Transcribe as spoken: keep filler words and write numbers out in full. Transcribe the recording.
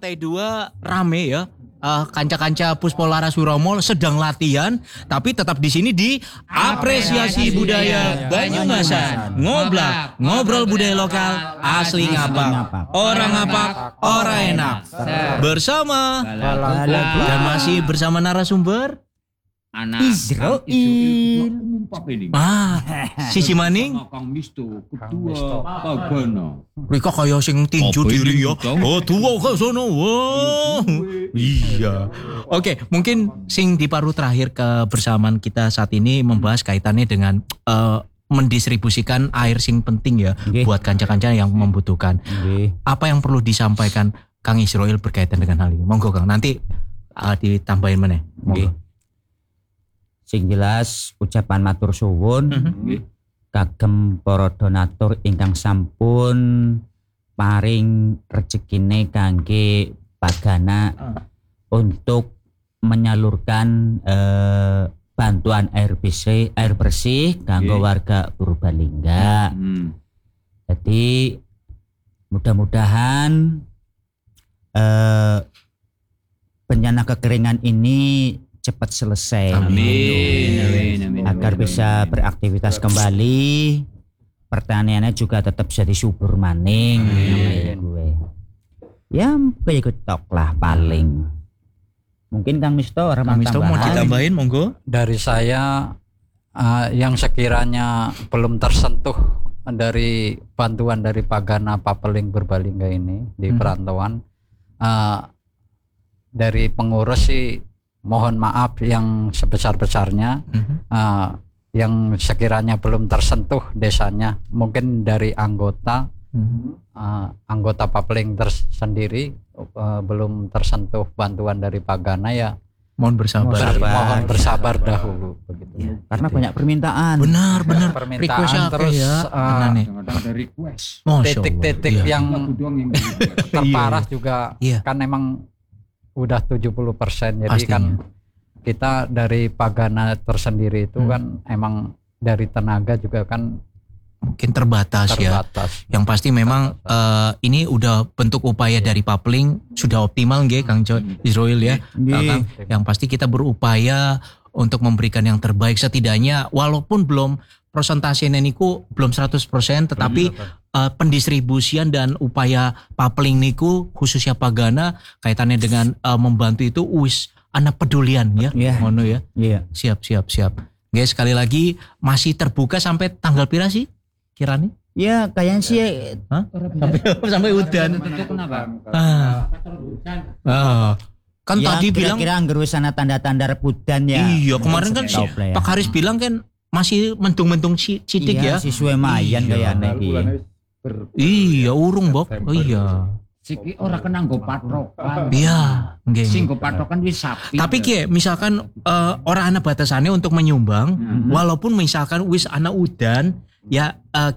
Lantai dua rame ya. Uh, kanca-kanca Puspolara Suromo sedang latihan, tapi tetap di sini di apresiasi budaya Banyumasan. Ngoblak, ngobrol budaya lokal asli ngapak. Orang ngapak, orang enak. Bersama dan masih bersama narasumber anak Israel. Ah, Sisi Maning. Kang Misto, ketua Pagana. Rika kaya sing tinju diri ya. Oh, tua kok sono. Wow. Iya. Oke, mungkin sing di paruh terakhir kebersamaan kita saat ini membahas kaitannya dengan uh, mendistribusikan air sing penting ya okay. buat kanca-kanca yang membutuhkan. Okay. Apa yang perlu disampaikan Kang Israel berkaitan dengan hal ini? Monggo Kang, nanti uh, ditambahin meneh. Monggo. Okay. Sing jelas ucapan matur suwun mm-hmm. kagem para donatur ingkang sampun paring rezekine kangge Pagana uh. untuk menyalurkan eh, bantuan air bersih air bersih kanggo okay. warga Purbalingga. Mm. Jadi mudah-mudahan eh, bencana kekeringan ini cepat selesai. Amin. Amin, amin, agar amin, bisa amin. beraktivitas kembali, pertaniannya juga tetap jadi subur maning. Gue. Ya kayak ketok lah paling. Mungkin Kang Misto orang Kang Misto mau ditambahin monggo. Dari saya uh, yang sekiranya belum tersentuh dari bantuan dari Pagana Papeling Purbalingga ini di hmm. perantauan uh, dari pengurus sih mohon maaf yang sebesar-besarnya mm-hmm. uh, yang sekiranya belum tersentuh desanya, mungkin dari anggota mm-hmm. uh, anggota Papeling tersendiri uh, belum tersentuh bantuan dari Pagana ya mohon bersabar, ber- mohon bersabar dahulu begitu. Ya, karena gitu. Banyak permintaan. Benar, benar. Permintaan terus ya. uh, ada request. Titik-titik iya. yang terparah juga iya. kan emang udah tujuh puluh persen jadi pastinya. Kan kita dari Pagana tersendiri itu hmm. kan emang dari tenaga juga kan mungkin terbatas, terbatas. ya. Yang pasti memang uh, ini udah bentuk upaya yeah. dari Papeling sudah optimal nggih Kang Israel ya. Yeah. Kang, yang pasti kita berupaya untuk memberikan yang terbaik setidaknya walaupun belum presentasinya niku belum seratus persen tetapi uh, pendistribusian dan upaya Papeling niku khususnya Pagana kaitannya dengan uh, membantu itu wis ana pedulian ya. Yeah. Ngono ya. Yeah. Siap siap siap. Guys, sekali lagi masih terbuka sampai tanggal pira sih? Kiranya? Ya, kayaknya sih Hah? sampai sampai udan. Ah. Ah. Kan ya, tadi bilang kira-kira ngerusan tanda-tanda rebutan ya. Iya, kemarin kan si ya. Pak Haris bilang kan masih mentung-mentung citik iya, ya. Si Suemayan iya. kayaknya iki. Iya, urung Bok. Oh iya. Siki ora kena nggo patrokan. Iya, nggih. Sing nggo patrokan wis sapi. Tapi ki misalkan uh, ora ana batasannya untuk menyumbang, mm-hmm. walaupun misalkan wis ana udan, ya uh,